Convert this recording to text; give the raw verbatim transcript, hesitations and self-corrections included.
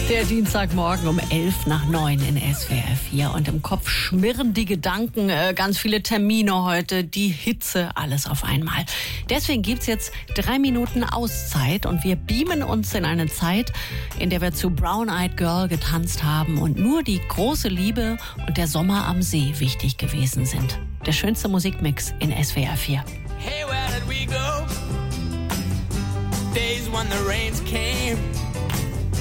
Der Dienstagmorgen um elf nach neun in S W R vier. Und im Kopf schmirren die Gedanken, äh, ganz viele Termine heute, die Hitze, alles auf einmal. Deswegen gibt's jetzt drei Minuten Auszeit und wir beamen uns in eine Zeit, in der wir zu Brown Eyed Girl getanzt haben und nur die große Liebe und der Sommer am See wichtig gewesen sind. Der schönste Musikmix in S W R vier. Hey, where did we go? Days when the rains came.